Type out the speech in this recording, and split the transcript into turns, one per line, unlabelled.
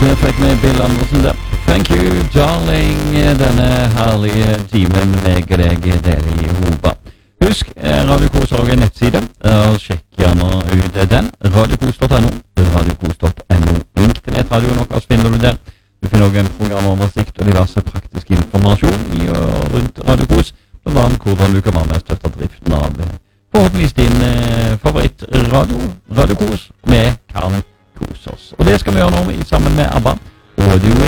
Perfect med Bill Andersen der. Thank you, darling, denne herlige timen med deg der i Hoba. Husk, Radio Kos har en nettside, og sjekk gjerne ut den. Radiokos.no, radiokos.no. Link til nettradioen deres finner du der. Du finner også en programoversikt og diverse praktisk informasjon i og rundt Radio Kos, blant annet hvordan du kan være med og støtte driften av forhåpentligvis din favorittradio, Radio Kos, med Karen Kosås. Og det skal vi gjøre nå sammen med ABBA. Og